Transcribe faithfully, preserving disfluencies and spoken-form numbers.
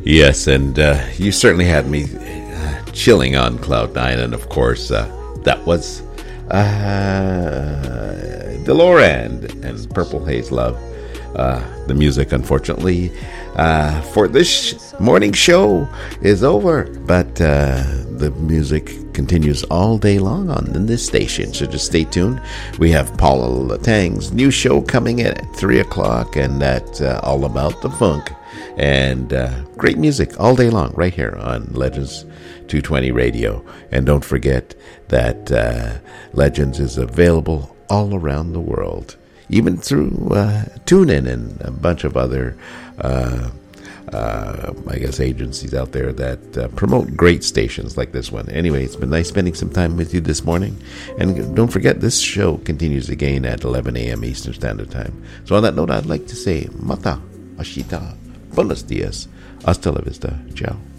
Yes, and uh, you certainly had me uh, chilling on cloud nine, and of course, uh, that was uh, DeLorean and Purple Haze Love. Uh, the music, unfortunately, uh, for this morning show is over, but uh, the music continues all day long on in this station, so just stay tuned. We have Paula Latang's new show coming in at three o'clock, and that's uh, all about the funk. And uh, great music all day long right here on Legends two twenty Radio. And don't forget that uh, Legends is available all around the world, even through uh, TuneIn and a bunch of other, uh, uh, I guess, agencies out there that uh, promote great stations like this one. Anyway, it's been nice spending some time with you this morning. And don't forget, this show continues again at eleven a.m. Eastern Standard Time. So on that note, I'd like to say, Mata, Ashita, Buenos dias, hasta la vista, ciao.